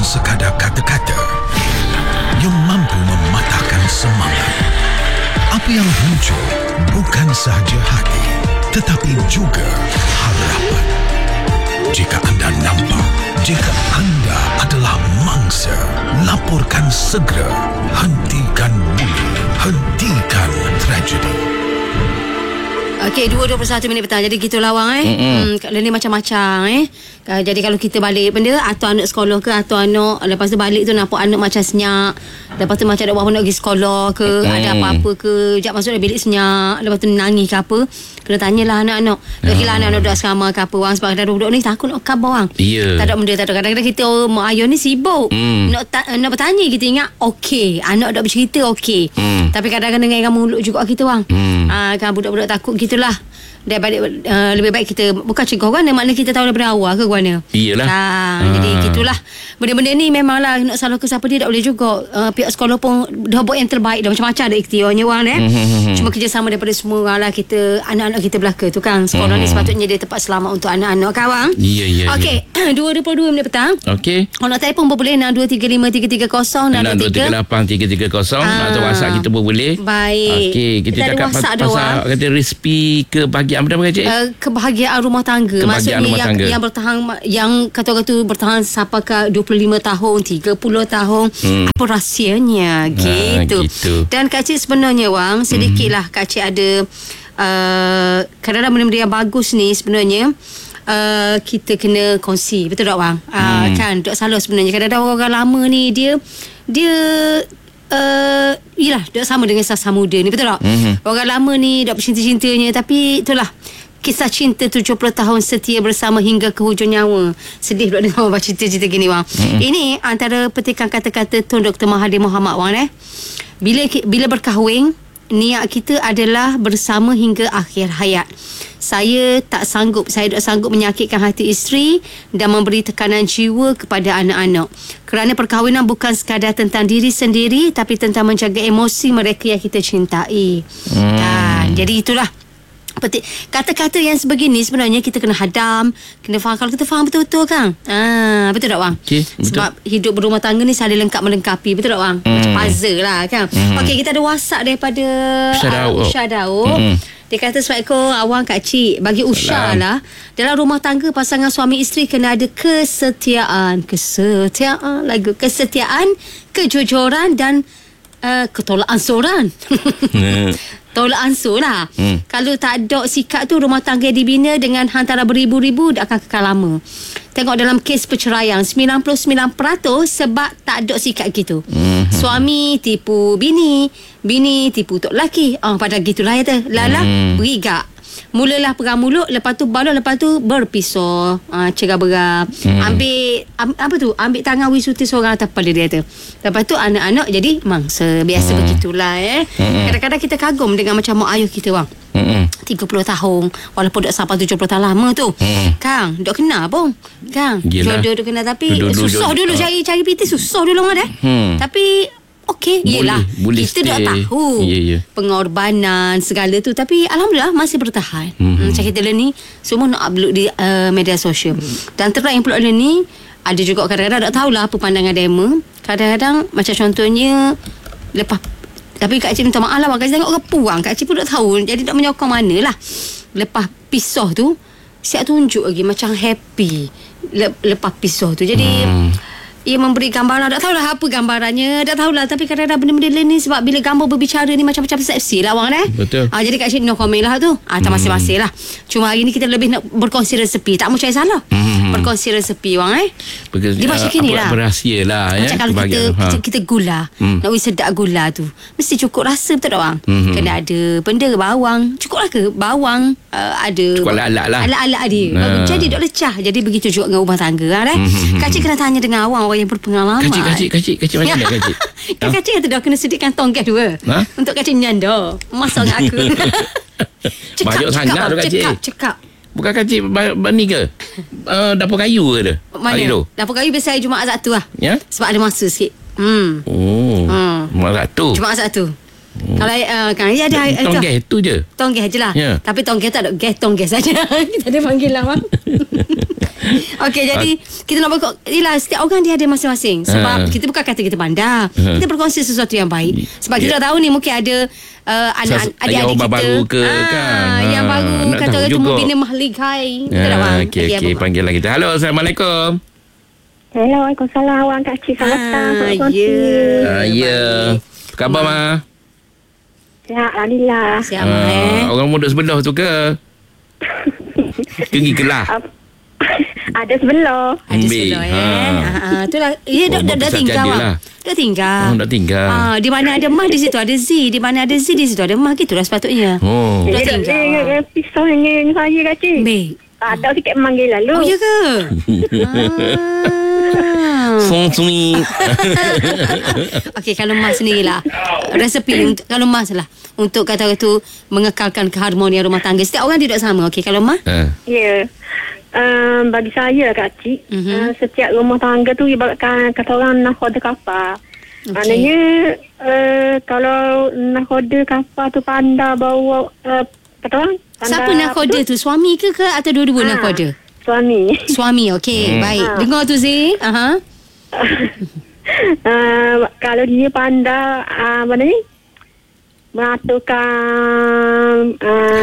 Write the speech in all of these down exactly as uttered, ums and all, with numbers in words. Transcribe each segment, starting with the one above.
sekadar kata-kata yang mampu mematahkan semangat. Apa yang muncul bukan sahaja hati, tetapi juga harapan. Jika anda nampak, jika anda adalah mangsa, laporkan segera. Hentikan bully, hentikan tragedi. Okey, dua dua puluh satu minit petang. Jadi gitulah wang eh. Hmm, learning macam-macam eh. Uh, jadi kalau kita balik benda atau anak sekolah ke atau anak lepas tu balik tu nampak anak macam senyap. Lepas tu macam ada buah nak pergi sekolah ke, mm. ada apa-apa ke, jap masuk dalam bilik senyap, lepas tu nangis ke apa. Kena tanyalah anak-anak. Lagi-lah uh. anak-anak duduk asrama ke apa wang, sebab kadang budak ni takut nak khabar wang. Yeah. Tak ada benda, tak ada. Kadang-kadang kita oh, mak ayah ni sibuk. Mm. Nak ta- nak bertanya kita ingat okey, anak dak bercerita okey. Mm. Tapi kadang-kadang dengan mulut juga kita wang. Mm. Ah, kan budak-budak takut gitulah. Dia balik uh, lebih baik kita bukan cegah kan, maknanya kita tahu daripada awal ke guana. Iyalah. Ha, uh. Jadi gitulah. Benda-benda ni memanglah nak salah ke siapa dia tak boleh juga. Uh, pihak sekolah pun dah buat yang terbaik dah, macam-macam ada ikhtiarnya wang eh. Mm-hmm. Cuma kerjasama daripada semua orang lah, kita anak-anak kita belaka tu kan. Sekolah mm-hmm. ni sepatutnya dia tempat selamat untuk anak-anak kawan. Ya ya. Okey, dua dua puluh dua minit petang. Okey. Kalau nak telefon pun boleh enam dua tiga lima tiga tiga kosong enam dua tiga lapan tiga tiga kosong atau WhatsApp kita pun boleh. Baik. Okey, kita, kita cakap pasal, pasal kata resipi kebahagiaan apa cik? Uh, kebahagiaan rumah tangga. Kebahagiaan Maksudnya rumah yang tangga. yang bertahan, yang kata-kata bertahan sampai ke dua puluh lima tahun, tiga puluh tahun. Hmm. Apa rahsianya? Gitu. Ha, gitu. Dan Kak Cik sebenarnya wang, sedikitlah hmm. Kak Cik ada uh, kadang-kadang benda-benda yang bagus ni sebenarnya uh, kita kena kongsi. Betul tak bang? Uh, hmm. Kan tak salah sebenarnya. Kadang-kadang orang lama ni dia dia Uh, yelah, dia sama dengan sasa muda ni. Betul tak? Mm-hmm. Orang lama ni dah bercinta-cintanya, tapi itulah kisah cinta tujuh puluh tahun setia bersama hingga ke hujung nyawa. Sedih pula dengar baca cerita-cerita gini wang. Mm-hmm. Ini antara petikan kata-kata Tun Doktor Mahathir Mohamad wang eh. Bila bila berkahwin, niat kita adalah bersama hingga akhir hayat. Saya tak sanggup, saya tak sanggup menyakitkan hati isteri dan memberi tekanan jiwa kepada anak-anak. Kerana perkahwinan bukan sekadar tentang diri sendiri, tapi tentang menjaga emosi mereka yang kita cintai. Hmm. Dan, jadi itulah kata-kata yang sebegini sebenarnya kita kena hadam, kena faham. Kalau kita faham betul-betul kan, ah, betul tak bang? Okay, sebab betul. Hidup berumah tangga ni saling lengkap melengkapi. Betul tak bang? Hmm. Macam puzzle lah kan. hmm. Okey, kita ada WhatsApp daripada Usha Daud. hmm. Dia kata, Assalamualaikum awang Kak Cik, bagi Usha lah, dalam rumah tangga pasangan suami isteri kena ada kesetiaan. Kesetiaan lagu Kesetiaan, kejujuran dan uh, ketolak ansuran. Tolak ansur lah. Hmm. Kalau tak ada sikap tu, rumah tangga dibina dengan hantaran beribu-ribu, tak akan kekal lama. Tengok dalam kes perceraian, sembilan puluh sembilan peratus sebab tak ada sikap gitu. Hmm. Suami tipu bini, bini tipu tok lelaki. Ah, pada gitulah ya tu. Lala hmm. berigak. Mulalah perang mulut, lepas tu balon, lepas tu berpisah, uh, cerai-berai. Hmm. Ambil am, apa tu? Ambil tangan wisuti seorang atas kepala dia tu. Lepas tu anak-anak jadi mangsa. Biasa hmm. begitulah eh. Hmm. Kadang-kadang kita kagum dengan macam mak ayah kita bang. Hmm. tiga puluh tahun walaupun dah sampai tujuh puluh tahun lama tu. Hmm. Kang, dok kenal pun. Kang, jodoh dok kenal tapi duduk, susah duduk, dulu duduk. cari cari piti susah dulu ada. Hmm. Tapi okey, yelah, boleh kita dah tahu yeah, yeah. pengorbanan segala tu, tapi alhamdulillah masih bertahan. Mm-hmm. Macam kita ni semua nak upload di uh, media sosial. Mm-hmm. Dan terang yang pula ni ada juga kadang-kadang tak tahulah apa pandangan demo. Kadang-kadang macam contohnya lepas, tapi Kak Cik minta maaf lah, Kak Cik tengok kepuang, Kak Cik pun tak tahu, jadi tak menyokong mana lah. Lepas pisah tu siap tunjuk lagi macam happy lepas pisah tu. Jadi mm. ia memberi gambaran, tak tahulah apa gambarannya, tak tahulah, tapi kadang-kadang benda-benda ni sebab bila gambar berbicara ni macam-macam persepsi lah awang eh. Betul. Ah, jadi Kak Syed no comment lah tu. Ah, tak masing-masing lah. Cuma hari ni kita lebih nak berkongsi resepi, tak mau cari salah. Hmm. Berkongsi resepi awang eh. Because, dia macam kini lah. Berahsia lah ya. Macam kalau kita, ha. kita kita gula, hmm. nak wis sedap gula tu, mesti cukup rasa, betul tak awang? Hmm. Kena ada benda bawang, cukup lah ke bawang, uh, ada cukup alat-alat lah. Alat-alat dia. Ha. Jadi tak lecah. Jadi begitu juga dengan rumah tangga lah eh. Hmm. Kak Cik kena tanya dengan awang yang berpengalaman. Kacik, kacik, kacik, kacik macam mana kacik? Kan kacik kata dah kena sediakan tongkat dua. Ha? Untuk kacik nyanda. Masak dengan aku. Cekap, banyak sangat tu kacik. Cekap, cekap. Bukan kacik ni ke? Uh, dapur kayu ke tu? Mana? Dapur kayu biasa hari Jumaat Sabtu lah. Ya? Sebab ada masa sikit. Hmm. Oh. Hmm. Jumaat Sabtu. Jumaat Sabtu. Hmm. Kalau uh, kan dia ada tonggeh tu je. Tonggeh je lah. Yeah. Tapi tonggeh tak ada gas, tonggeh saja. Kita ada panggil lah bang. Okey, jadi kita nak berkongsi. Yelah, setiap orang dia ada masing-masing. Sebab uh. kita bukan kata kita pandai. Uh. Kita berkongsi sesuatu yang baik. Sebab yeah. kita tahu ni mungkin ada uh, anak adik-adik kita baru ke ah, kan. Yang ha, baru kata-kata membina mahligai. Betul tak, Bang? Okey, okey, panggilan kita. Halo, Assalamualaikum. Hello, Waalaikumsalam. Wan Kak Cik, selamat datang. Ah, ya. Ah, ya. Apa khabar, Ma? Sihat, Alhamdulillah. Sihat, Ma, eh. Orang muda sebelah tu ke? Tinggi kelah. Ada sebelah. Ada sebelah, eh. Ha. Ha, itulah. Ya, dah, dah, dah tinggal, Wang. Lah. Dah tinggal. Oh, dah tinggal. Ah, di mana ada mah, di situ ada Z. Di mana ada Z, di situ ada mah. Gitulah sepatutnya. Oh. Dah tinggal. Dia pisau dengan saya, Kak Cik. Baik. Ada sikit memanggil lalu. Oh, ya ke? ah. Feng Shui. Okey, kalau Mas sendirilah. Resepi untuk, kalau Mas lah. Untuk kata-kata mengekalkan keharmonian rumah tangga. Setiap orang tidak sama. Okey, kalau Mas? Uh. Ya. Yeah. Um, bagi saya, Kak Cik, uh-huh. uh, setiap rumah tangga tu ibaratkan kata orang nakhoda kapal. Okay. Maknanya, uh, kalau nakhoda kapal tu pandai bawa, uh, kata orang, siapa nakhoda tu? Suami ke ke atau dua-dua ha, nakhoda? Suami. Suami, okey. Hmm. Baik. Ha. Dengar tu, Zee. Aha. uh, kalau dia pandai, uh, mana ni? Mengaturkan uh,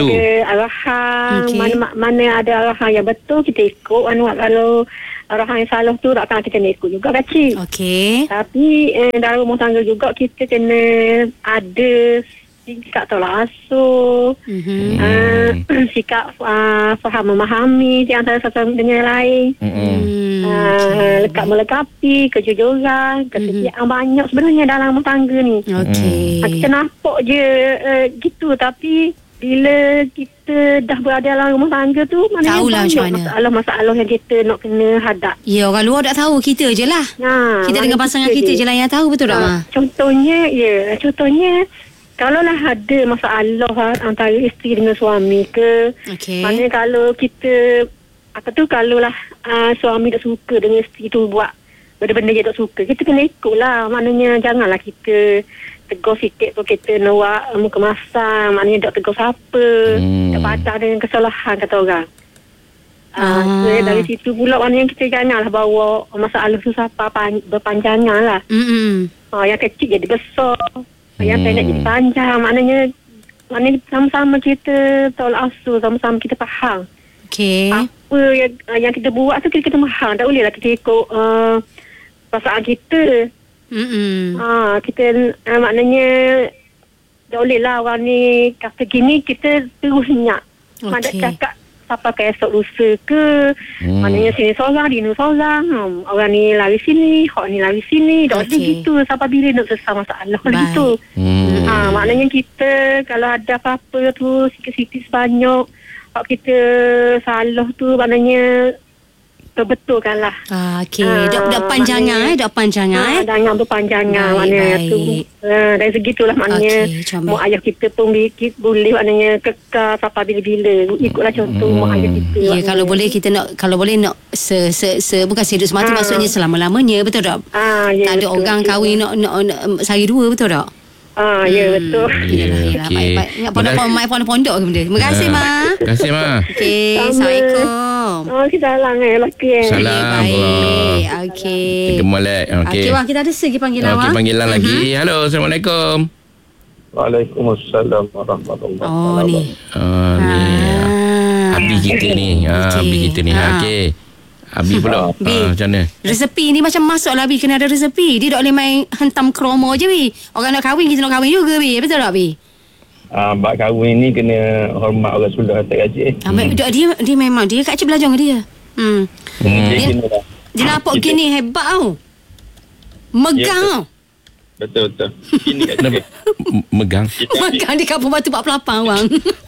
arahan, okay. mana, mana ada arahan yang betul, kita ikut. Anu, kalau arahan yang salah tu, takkan kita nak ikut juga, Kak Cik. Okey. Tapi eh, dalam rumah tangga juga, kita kena ada sikap tolak asuh, mm-hmm. uh, sikap uh, faham memahami di antara satu dengan yang lain, mm-hmm. uh, lekat melekapi, kejujuran, kesetiaan, mm-hmm. banyak sebenarnya dalam rumah tangga ni. Okay. Uh, kita nampak je uh, gitu, tapi bila kita dah berada dalam rumah tangga tu, tahulah macam mana masalah-masalah yang kita nak kena hadap. Ya, orang luar tak tahu, kita je lah. Ha, kita dengan pasangan kita, kita je lah yang tahu, betul tak, Ma? Contohnya, ya, contohnya kalaulah ada masalah antara isteri dengan suami ke, okay. maknanya kalau kita, apa tu, kalaulah uh, suami tak suka dengan isteri tu buat benda-benda dia tak suka, kita kena ikut lah. Maknanya janganlah kita tegur sikit tu kita nak muka masam, maknanya tak tegur siapa, hmm. tak patah dengan kesalahan kata orang. Uh, ah. So, dari situ pula maknanya kita janganlah bawa masalah tu siapa berpanjangan lah. Mm-hmm. Uh, yang kecil jadi besar. Yang hmm. pendek jadi panjang. Maknanya Maknanya sama-sama kita tolak asuh, sama-sama kita faham. Okay. Apa yang, yang kita buat tu kita, kita faham. Tak bolehlah kita ikut uh, perasaan kita. Mm-mm. Ha, kita uh, maknanya tak bolehlah orang ni kata gini kita terus nyak. Okay. Mana cakap siapa ke esok lusa ke, hmm. maknanya sini seorang, di ni seorang, hmm, orang ni lari sini, orang ni lari sini, tak boleh okay. gitu sampai bila nak selesai masalah gitu. Hmm. Ha, maknanya kita kalau ada apa-apa tu sikit-sikit sebanyak, kalau kita salah tu maknanya betul-betul lah. Ah, okey. Ah, dak dak panjangan eh, dak panjangan eh. Jangan berpanjangan maknanya tu. Uh, dari segitulah maknanya okay, mak ayah kita pun kita boleh maknanya kekal sampai bila-bila. Ikutlah contoh hmm. mak ayah kita. Ya, kalau boleh kita nak, kalau boleh nak se se, se bukan sehidup semati, ah. maksudnya selama-lamanya, betul tak? Ah, ya, tak ada betul, orang betul. kahwin nak nak, nak, nak sehari dua, betul tak? Ah, ya, hmm. betul. Yalah, yalah. Okay. Baik-baik. Ingat pondok, mai pondok-pondok ke benda. Terima kasih, Ma. Terima kasih, Ma. Okey, Assalamualaikum. Oh, kita salam eh, lelaki eh. Salam. Baik. Okey. Kita molek. Okey. Okey, Wang, kita ada segi panggilan, Wang. Okey, panggilan uh-huh. lagi. Halo, Assalamualaikum. Waalaikumsalam warahmatullahi wabarakatuh. Oh, ni. Oh, ni. Ah. Abi kita ni. Ah, Abi kita ni. Ah. Okey. Abi pula. Bi, ah, macam mana? resepi ni macam masuk lah, Bi. Kena ada resepi. Dia tak boleh main hentam kromo je, Bi. Orang nak kahwin, kita nak kahwin juga, Bi. Betul tak, Bi? Ah, bak kahwin ni kena hormat orang sudah atas gaji. Ah, hmm. dia, dia dia memang dia Kak Cik belajar dengan dia. Hmm. hmm. Dia, dia, dia nampak gini hebat tau. Megang tau. Ya, betul betul. Ini Kak Cik. Megang. Megang di kampung Batu empat puluh lapan, Wang.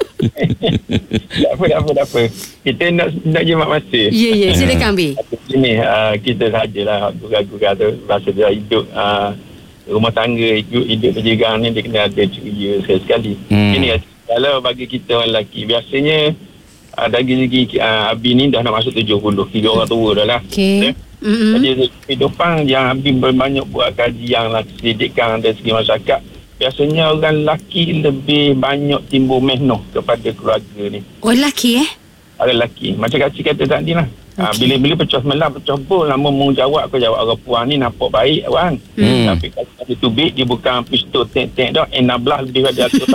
Tak apa, tak apa, tak apa. Kita nak nak jimat masa. Ya, ya. Silakan, Bi. Ini uh, kita sajalah gurau-gurau tu rasa dia hidup uh, rumah tangga, hidup, hidup penjagaan ni dia kena ada ceria sekali. Hmm. Ini kalau bagi kita orang lelaki, biasanya uh, dari segi uh, Abi ni dah nak masuk tujuh puluh, tiga orang tua dah lah. Okay. Mm-hmm. Jadi kehidupan yang Abi banyak buat kajian lah, pendidikan dari segi masyarakat. Biasanya orang lelaki lebih banyak timbul mehnoh kepada keluarga ni. Oh, lelaki eh? orang lelaki. Macam kak cik kata tadi lah. Okay. Ha, bila-bila pecah semalam, pecah bol, lama mau jawab, aku jawab orang puan ni nampak baik orang. Hmm. Tapi kalau ada tubik, dia bukan pistol tek-tek dah, enam belas lebih pada aku.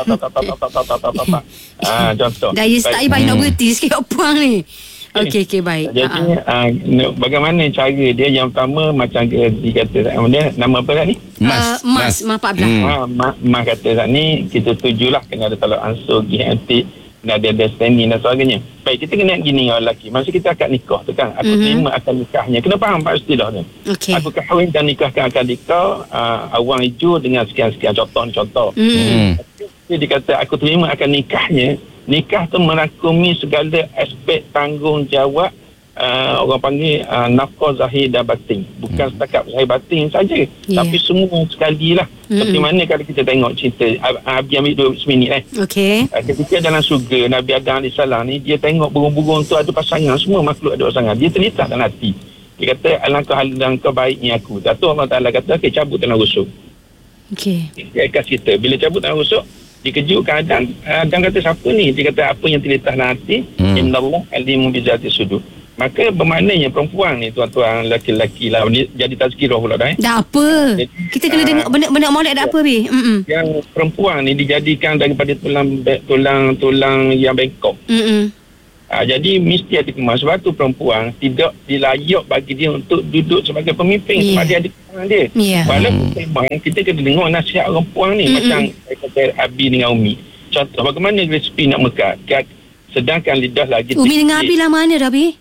Ah, contoh. Dah ya start baik nak berhenti sikit puan ni. Okey, okey, baik. Jadi, uh, bagaimana cara dia? Yang pertama, macam dia kata, dia, nama apa tak ni? Mas. Uh, mas, Mas Pak Ablah. Hmm. Ha, Mas, Mas kata tak ni, kita setujulah kena ada tolak ansur, gigantik, kena ada understanding dan sebagainya. Baik, kita kena gini orang lelaki. Masa kita akad nikah tu kan, aku mm-hmm. terima akad nikahnya. Kena faham Pak istilah tu. Okay. Aku kahwin dan nikahkan akad nikah, uh, awang hijau dengan sekian-sekian contoh-contoh. Mm-hmm. Jadi dia kata, aku terima akad nikahnya. Nikah tu merangkumi segala aspek tanggungjawab uh, orang panggil uh, nafkah zahir dan batin. Bukan hmm. setakat zahir batin saja, yeah. tapi semua sekali lah. Hmm. Seperti mana kalau kita tengok cerita Abi ambil dua minit eh. Okay. Uh, ketika dalam surga Nabi Adam alaihissalam ni, dia tengok burung-burung tu ada pasangan, semua makhluk ada pasangan. Dia terlintas dalam hati. Dia kata alangkah alangkah baiknya aku. Datuk Allah Taala kata okey, cabut dalam rusuk. Okey. Dia kasih kita bila cabut dalam rusuk, dikejutkan Adam. Adam kata siapa ni? Dia kata apa yang terlintas dalam hati. Hmm. Innallah alimun bizati sudur. Maka bermaknanya perempuan ni tuan-tuan lelaki-lelaki lah, jadi tazkirah pula dah eh. Dah apa? Jadi, kita kena uh, dengar benda-benda molek dah apa bi? Mm-mm. Yang perempuan ni dijadikan daripada tulang tulang tulang yang bengkok. Hmm. Uh, jadi mesti ada kemas. Sebab tu perempuan tidak dilayak bagi dia untuk duduk sebagai pemimpin, yeah. sebab dia ada kemas dia. Yeah. Walaupun memang kita kena dengar nasihat orang puan ni. Mm-mm. Macam kata Abi dengan Umi. Contoh bagaimana resipi nak mekat. Sedangkan lidah lagi Umi dengan Abi lah mana dah Abi?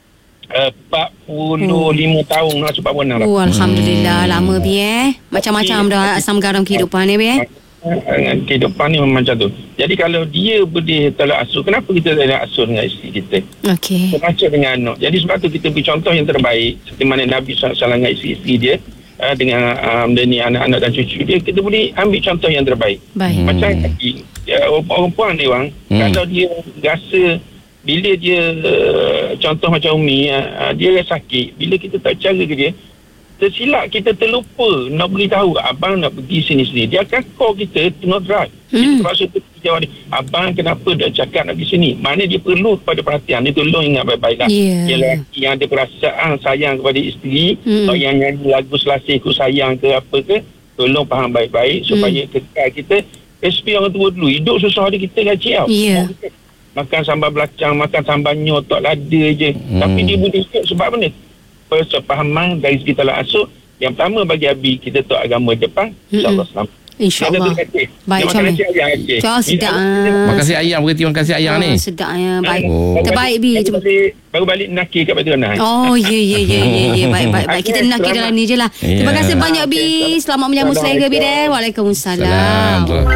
empat puluh lima oh. tahun nak sebab benar. Oh, Alhamdulillah. Hmm. Lama bi eh. Macam-macam dah asam garam kehidupan ni bi eh. Kehidupan ni memang macam tu. Jadi kalau dia boleh tolak asuh, kenapa kita tak nak asuh dengan isteri kita? Okey. Macam dengan anak. Jadi sebab tu kita beri contoh yang terbaik. Seperti mana Nabi sallallahu alaihi wasallam dengan isteri dia, uh, dengan um, ni anak-anak dan cucu dia, kita boleh ambil contoh yang terbaik. Baik. Macam lagi ya, orang puan ni bang, hmm. kalau dia rasa bila dia uh, contoh macam Umi, uh, dia sakit, bila kita tak cara ke dia, tersilap kita terlupa nak beritahu abang nak pergi sini-sini. Dia akan call kita tengok drive. Hmm. Kita rasa tu jawab dia, abang kenapa dah cakap nak pergi sini? Mana dia perlu kepada perhatian. Dia tolong ingat baik-baik lah. Yeah. Dia lelaki yang ada perasaan sayang kepada isteri, hmm. atau yang nyanyi lagu selasih ku sayang ke apa ke, tolong faham baik-baik supaya hmm. kekal kita. Resipi orang tua dulu, hidup susah dia kita gaji tau. Yeah. Makan sambal belacang, makan sambal nyotok lada je. Hmm. Tapi dia boleh hidup sebab mana? Persepahaman dari segi tolak asuh. Yang pertama bagi Abi, kita tahu agama Jepang, insyaAllah selamat. InsyaAllah. Baik, Syamil. Cak, sedap. Terima kasih ayam. Terima kasih ayam ni. Sedap ya. Baik. Terbaik, Bi. Baru balik nakir kat Batu Ranai. Oh, ya, ya, ya, ya, ya. Baik, baik, baik. Kita nakir dalam ni je lah. Terima kasih banyak, Bi. Selamat menyambut selera, Bi. Waalaikumsalam.